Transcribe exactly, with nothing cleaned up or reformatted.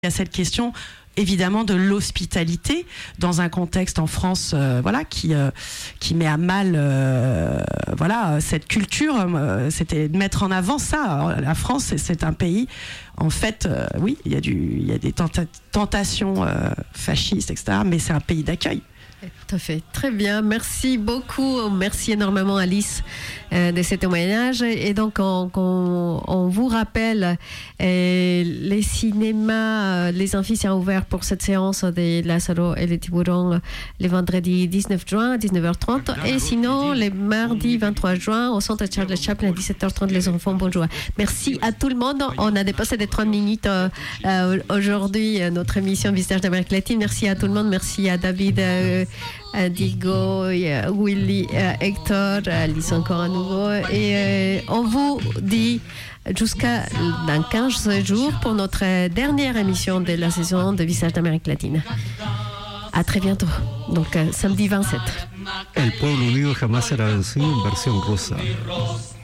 Il y a cette question évidemment de l'hospitalité dans un contexte en France euh, voilà qui euh, qui met à mal euh, voilà cette culture euh, c'était de mettre en avant ça. Alors, la France c'est, c'est un pays en fait euh, oui il y a du il y a des tenta- tentations euh, fascistes etc mais c'est un pays d'accueil. Tout à fait, très bien, merci beaucoup, merci énormément Alice euh, de ce témoignage. Et donc on, on, on vous rappelle euh, les cinémas, euh, les amphis sont ouverts pour cette séance de Lazaro et les Tiburons le vendredi dix-neuf juin à dix-neuf heures trente et sinon le mardi vingt-trois juin au centre Charles Chaplin à dix-sept heures trente les enfants bonjour. Merci à tout le monde, on a dépassé les trente minutes euh, euh, aujourd'hui euh, notre émission Visage d'Amérique latine. Merci à tout le monde, merci à David euh, à Diego, à Willy, à Hector, à Alice encore à nouveau. Et euh, on vous dit jusqu'à dans quinze jours pour notre dernière émission de la saison de Visage d'Amérique latine. À très bientôt. Donc euh, samedi vingt-sept. El pueblo unido jamás será vencido en versión rusa.